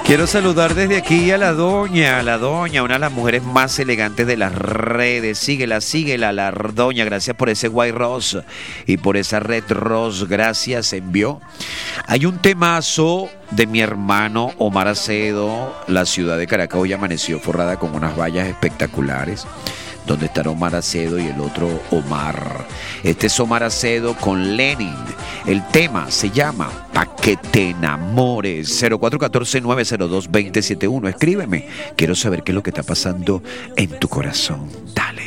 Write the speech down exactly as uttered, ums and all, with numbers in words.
Quiero saludar desde aquí a la doña, a la doña, una de las mujeres más elegantes de las redes. Síguela, síguela, la doña. Gracias por ese White Rose y por esa Red Rose. Gracias, envió. Hay un temazo de mi hermano Omar Acedo. La ciudad de Caracas hoy amaneció forrada con unas vallas espectaculares, donde estará Omar Acedo y el otro Omar. Este es Omar Acedo con Lenin. El tema se llama Pa' que te enamores. cero cuatro uno cuatro, nueve cero dos, dos cero siete uno. Escríbeme. Quiero saber qué es lo que está pasando en tu corazón. Dale.